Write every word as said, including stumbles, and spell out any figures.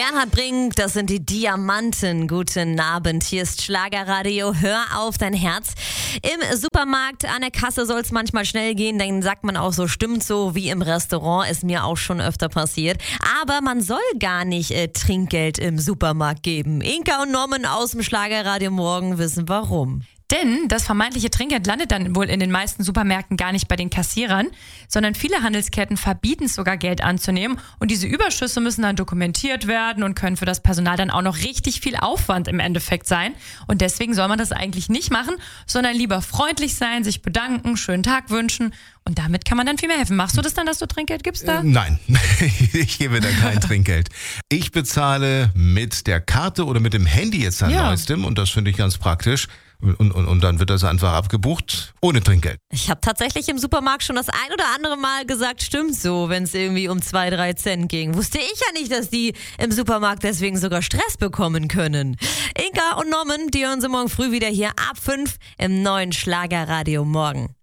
Bernhard Brink, das sind die Diamanten. Guten Abend, hier ist Schlagerradio. Hör auf dein Herz. Im Supermarkt an der Kasse soll es manchmal schnell gehen, dann sagt man auch so, stimmt so wie im Restaurant, ist mir auch schon öfter passiert. Aber man soll gar nicht äh, Trinkgeld im Supermarkt geben. Inka und Norman aus dem Schlagerradio morgen wissen warum. Denn das vermeintliche Trinkgeld landet dann wohl in den meisten Supermärkten gar nicht bei den Kassierern, sondern viele Handelsketten verbieten es sogar, Geld anzunehmen. Und diese Überschüsse müssen dann dokumentiert werden und können für das Personal dann auch noch richtig viel Aufwand im Endeffekt sein. Und deswegen soll man das eigentlich nicht machen, sondern lieber freundlich sein, sich bedanken, schönen Tag wünschen. Und damit kann man dann viel mehr helfen. Machst du das dann, dass du Trinkgeld gibst da? Äh, nein, ich gebe da kein Trinkgeld. Ich bezahle mit der Karte oder mit dem Handy jetzt an Ja. neuestem und das finde ich ganz praktisch. Und, und, und dann wird das einfach abgebucht, ohne Trinkgeld. Ich habe tatsächlich im Supermarkt schon das ein oder andere Mal gesagt, stimmt so, wenn es irgendwie um zwei, drei Cent ging. Wusste ich ja nicht, dass die im Supermarkt deswegen sogar Stress bekommen können. Inka und Norman, die hören Sie morgen früh wieder hier ab fünf im neuen Schlagerradio morgen.